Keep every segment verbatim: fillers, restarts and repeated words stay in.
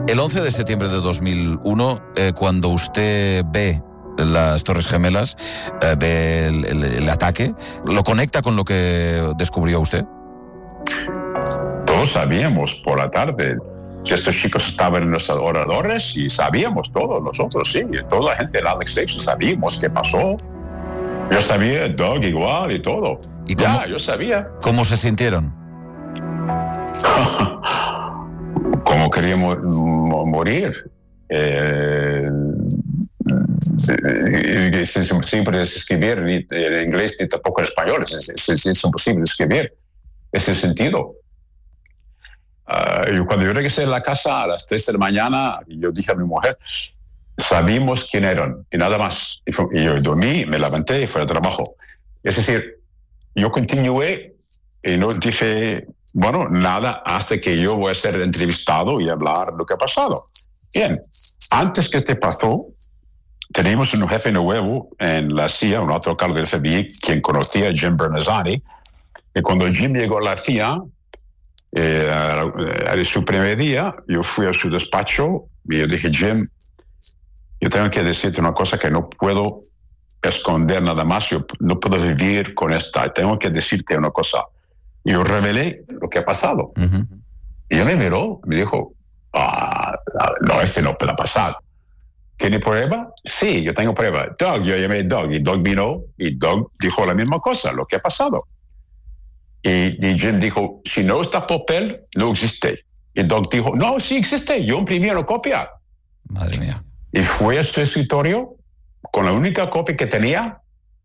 El once de septiembre de dos mil uno, eh, cuando usted ve las Torres Gemelas, eh, ve el, el, el ataque, ¿lo conecta con lo que descubrió usted? Todos sabíamos por la tarde que estos chicos estaban en los oradores y sabíamos todos nosotros, sí, toda la gente de Alex Station sabíamos qué pasó. Yo sabía, Doug igual y todo. ¿Y cómo, ya, yo sabía. ¿Cómo se sintieron? Como queríamos morir. Eh, es imposible escribir ni en inglés ni tampoco en español. Es, es, es imposible escribir ese sentido. Uh, cuando yo regresé a la casa a las tres de la mañana, yo dije a mi mujer, sabíamos quién eran y nada más. Y, fue, y yo dormí, me levanté y fui al trabajo. Es decir, yo continué y no dije, bueno, nada hasta que yo voy a ser entrevistado y hablar de lo que ha pasado. Bien, antes que este pasó, teníamos un jefe nuevo en la C I A, un otro cargo del F B I, quien conocía a Jim Bernazzani. Y cuando Jim llegó a la C I A, eh, a su primer día, yo fui a su despacho y yo dije, Jim, yo tengo que decirte una cosa que no puedo esconder nada más, yo no puedo vivir con esta, tengo que decirte una cosa. Y yo revelé lo que ha pasado. Uh-huh. Y él me miró, me dijo, ah, no, ese no puede pasar. ¿Tiene prueba? Sí, yo tengo prueba. Doug, yo llamé a Doug y Doug vino y Doug dijo la misma cosa, lo que ha pasado. Y, y Jim dijo, si no está papel, no existe. Y Doug dijo, no, sí existe, yo imprimí una copia. Madre mía. Y fue a su escritorio con la única copia que tenía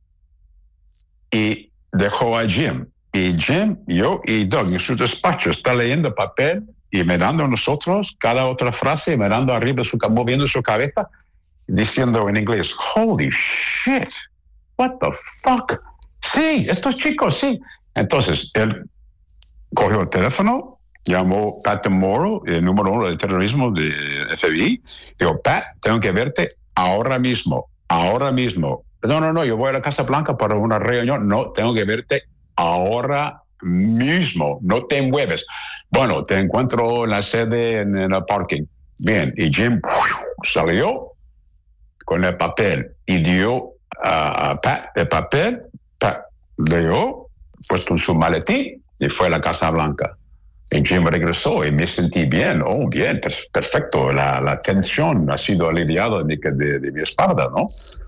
y dejó a Jim. Y Jim, yo y Doug en su despacho está leyendo papel y mirando a nosotros cada otra frase, mirando arriba, su, moviendo su cabeza, diciendo en inglés, holy shit, what the fuck. Sí, estos chicos, sí. Entonces, él cogió el teléfono, llamó Pat Morrow, el número uno de terrorismo de F B I, dijo, Pat, tengo que verte ahora mismo, ahora mismo. No, no, no, yo voy a la Casa Blanca para una reunión. No, tengo que verte ahora mismo, no te mueves. Bueno, te encuentro en la sede en, en el parking. Bien, y Jim salió con el papel y dio a Pat el papel. Pat leyó, puesto en su maletín y fue a la Casa Blanca. Y Jim regresó y me sentí bien, oh, bien, perfecto. La, la tensión ha sido aliviada de, de, de mi espalda, ¿no?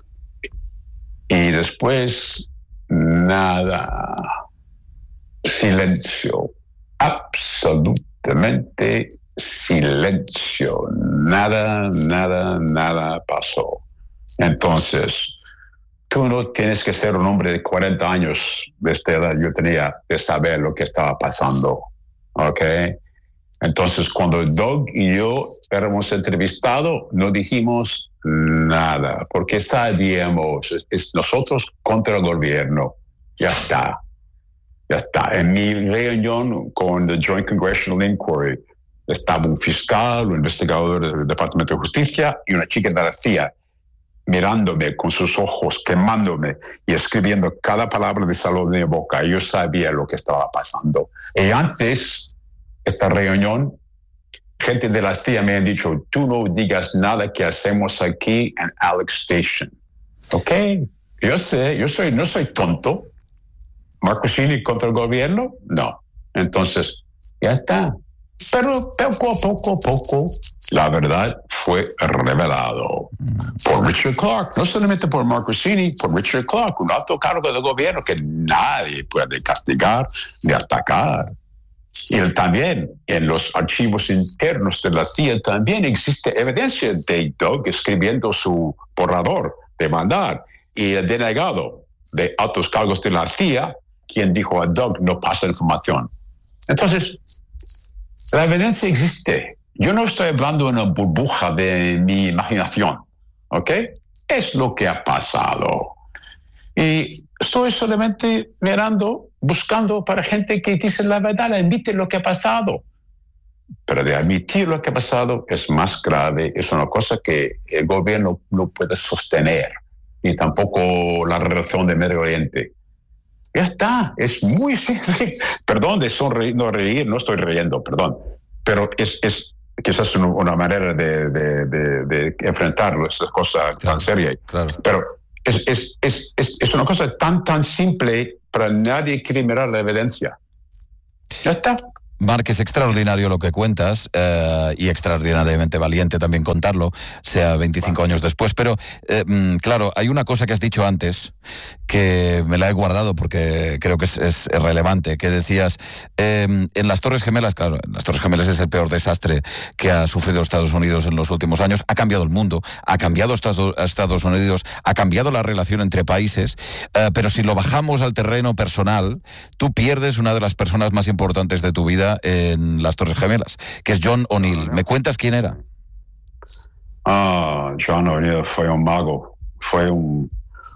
Y después, nada. Silencio. Absolutamente silencio. Nada, nada, nada pasó. Entonces, tú no tienes que ser un hombre de cuarenta años de esta edad, yo tenía, de saber lo que estaba pasando. ¿Ok? Entonces, cuando Doug y yo éramos entrevistados, no dijimos nada, porque sabíamos, es, es nosotros contra el gobierno. Ya está. Ya está. En mi reunión con el Joint Congressional Inquiry estaba un fiscal, un investigador del Departamento de Justicia y una chica de la C I A mirándome con sus ojos, quemándome y escribiendo cada palabra de salud de mi boca. Yo sabía lo que estaba pasando. Y antes de esta reunión, gente de la C I A me han dicho, tú no digas nada que hacemos aquí en Alex Station. ¿Ok? Yo sé, yo soy, no soy tonto. Marcuccini contra el gobierno, no. Entonces, ya está. Pero poco a poco a poco, la verdad fue revelado por Richard Clarke, no solamente por Marcuccini, por Richard Clarke, un alto cargo del gobierno que nadie puede castigar ni atacar. Y él también, en los archivos internos de la C I A, también existe evidencia de Doug escribiendo su borrador de mandar y el denegado de altos cargos de la C I A, quien dijo a Doug no pasa información. Entonces, la evidencia existe. Yo no estoy hablando de una burbuja de mi imaginación, ¿ok? Es lo que ha pasado. Y estoy solamente mirando, buscando para gente que dice la verdad, admite lo que ha pasado. Pero de admitir lo que ha pasado es más grave, es una cosa que el gobierno no puede sostener, ni tampoco la relación de Medio Oriente. Ya está, es muy simple. Perdón de sonreír, no reír, no estoy riendo, perdón. Pero es, es, quizás una manera de, de, de, de enfrentar esa cosa claro, tan seria. Claro. Pero es, es, es, es, es una cosa tan, tan simple, para nadie quiere mirar la evidencia. Ya está. Marc, es extraordinario lo que cuentas eh, y extraordinariamente valiente también contarlo, sea veinticinco vale. años después, pero eh, claro, hay una cosa que has dicho antes que me la he guardado porque creo que es, es relevante, que decías, eh, en las Torres Gemelas, claro, en las Torres Gemelas es el peor desastre que ha sufrido Estados Unidos en los últimos años, ha cambiado el mundo, ha cambiado Estados, Estados Unidos, ha cambiado la relación entre países, eh, pero si lo bajamos al terreno personal, tú pierdes una de las personas más importantes de tu vida en las Torres Gemelas, que es John O'Neill. ¿Me cuentas quién era? Ah, John O'Neill fue un mago, fue un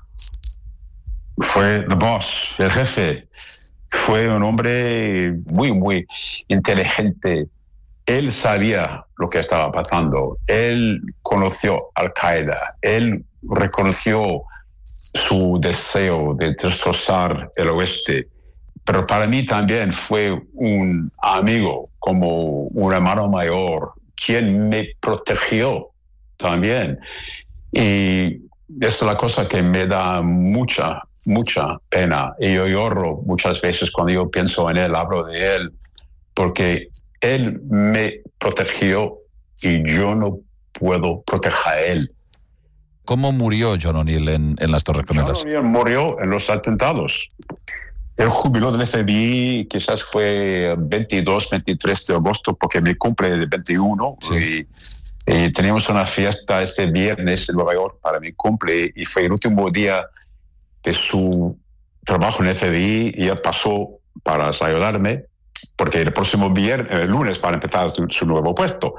fue the boss, el jefe, fue un hombre muy, muy inteligente. Él sabía lo que estaba pasando, él conoció Al-Qaeda, él reconoció su deseo de destrozar el oeste. Pero para mí también fue un amigo, como un hermano mayor, quien me protegió también. Y esa es la cosa que me da mucha, mucha pena. Y yo lloro muchas veces cuando yo pienso en él, hablo de él, porque él me protegió y yo no puedo proteger a él. ¿Cómo murió John O'Neill en, en las Torres Gemelas? John O'Neill murió en los atentados. El jubiló del F B I quizás fue veintidós, veintitrés de agosto, porque me cumple el veintiuno. Sí. Y, y teníamos una fiesta este viernes en Nueva York para mi cumple, y fue el último día de su trabajo en el F B I, y él pasó para ayudarme, porque el próximo viernes, el lunes, para empezar su, su nuevo puesto.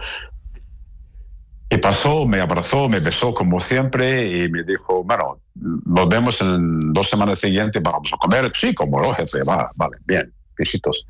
Y pasó, me abrazó, me besó como siempre y me dijo, bueno, nos vemos en dos semanas siguientes, vamos a comer. Sí, como no, jefe, va, vale, bien, besitos.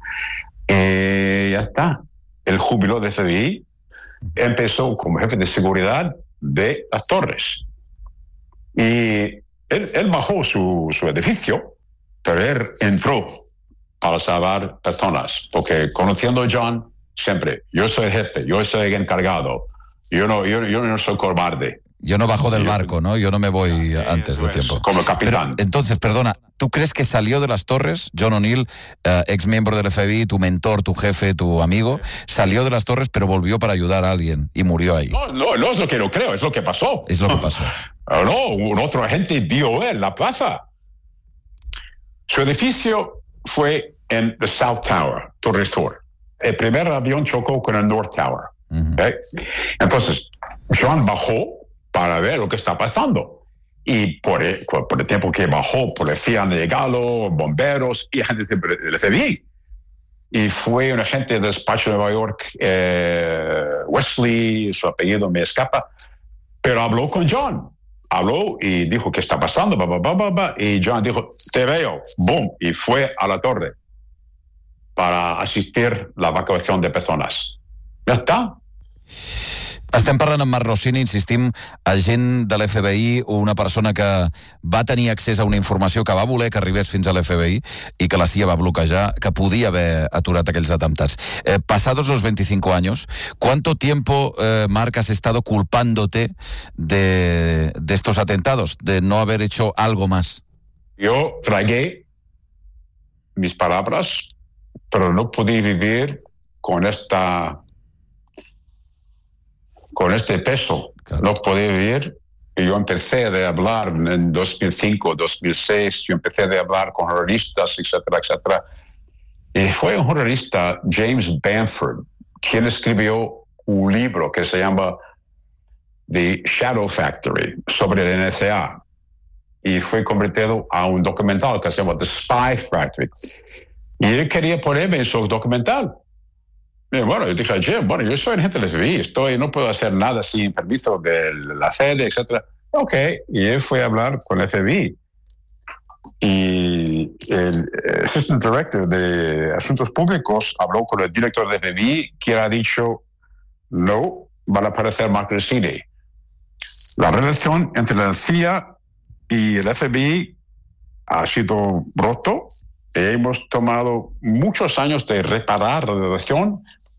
Y ya está. El jubiló de F B I empezó como jefe de seguridad de las Torres. Y él, él bajó su, su edificio, pero él entró para salvar personas, porque conociendo a John, siempre, yo soy el jefe, yo soy el encargado. Yo no, yo, yo no soy cobarde. Yo no bajo del barco, ¿no? Yo no me voy sí, antes de tiempo. Como capitán. Pero, entonces, perdona, ¿tú crees que salió de las Torres, John O'Neill, eh, ex miembro del F B I, tu mentor, tu jefe, tu amigo, salió de las Torres pero volvió para ayudar a alguien y murió ahí? No, no, no es lo que no creo, es lo que pasó. Es lo que pasó. No, un otro agente vio en la plaza. Su edificio fue en the South Tower, Torre Sur. El primer avión chocó con el North Tower. Uh-huh. ¿Okay? Entonces, John bajó para ver lo que está pasando. Y por el, por el tiempo que bajó, policía han llegado, bomberos y agentes del F B I. Y fue un agente del despacho de Nueva York, eh, Wesley, su apellido me escapa, pero habló con John. Habló y dijo, ¿qué está pasando? Ba, ba, ba, ba, ba. Y John dijo, te veo, boom, y fue a la torre para asistir a la evacuación de personas. Ja està. Estem parlant amb Marc Rossini, insistim, agent de l'F B I, una persona que va tenir accés a una informació que va voler que arribés fins a l'F B I y que la C I A va bloquejar, que podia haver aturat aquells atemptats. Eh, pasados los veinticinco años, ¿cuánto tiempo, eh, Marc, has estado culpándote de, de estos atentados, de no haber hecho algo más? Yo tragué mis palabras, pero no pude vivir con esta... con este peso, claro. No podía vivir. Y yo empecé a hablar en dos mil cinco, dos mil seis, yo empecé a hablar con jornalistas, etcétera, etcétera. Y fue un jornalista, James Bamford, quien escribió un libro que se llama The Shadow Factory, sobre el N S A. Y fue convertido a un documental que se llama The Spy Factory. Y él quería ponerme en su documental. Y bueno, yo dije, Jim, bueno, yo soy agente del F B I, estoy, no puedo hacer nada sin permiso de la sede, etcétera. Ok, y él fue a hablar con el F B I. Y el Assistant Director de Asuntos Públicos habló con el director del F B I, que ha dicho, no, van a aparecer Marc Rossini. La relación entre la C I A y el F B I ha sido roto. Hemos tomado muchos años de reparar la relación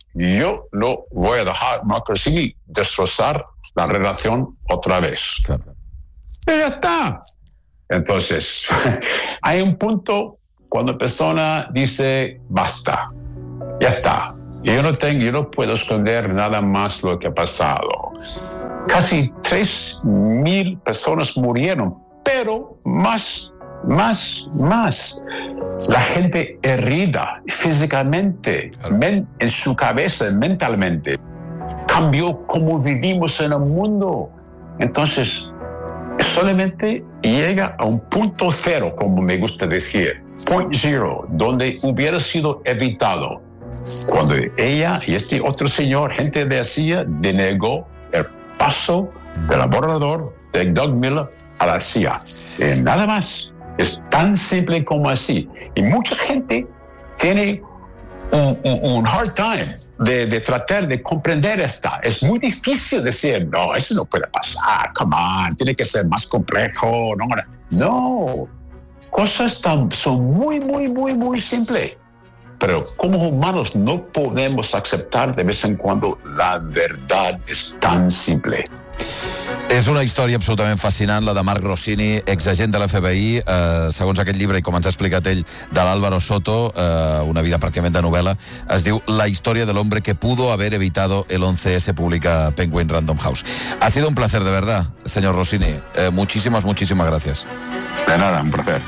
yo no voy a dejar Marco Rossini destrozar la relación otra vez. Claro. Y ya está. Entonces, hay un punto cuando la persona dice, basta, ya está. Yo no tengo, yo no puedo esconder nada más lo que ha pasado. Casi tres mil personas murieron, pero más, más, más. La gente herida físicamente, men, en su cabeza, mentalmente. Cambió cómo vivimos en el mundo. Entonces, solamente llega a un punto cero, como me gusta decir, point zero, donde hubiera sido evitado. Cuando ella y este otro señor, gente de C I A, denegó el paso del aborrador de Doug Miller a la C I A. Eh, nada más. Es tan simple como así. Y mucha gente tiene un, un, un hard time de, de tratar de comprender esta. Es muy difícil decir, no, eso no puede pasar, come on, tiene que ser más complejo. No, no. Cosas tan, son muy, muy, muy, muy simples. Pero como humanos no podemos aceptar de vez en cuando la verdad es tan simple. És una història absolutament fascinant, la de Marc Rossini, exagent de l'F B I, eh, segons aquest llibre, i com ens ha explicat ell, de l'Álvaro Soto, eh, una vida pràcticament de novel·la, es diu La historia del hombre que pudo haber evitado el once ese, publica Penguin Random House. Ha sido un placer, de verdad, señor Rossini. Eh, muchísimas, muchísimas gracias. De nada, un placer.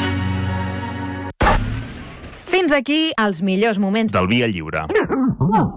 Fins aquí els millors moments del Via Lliure.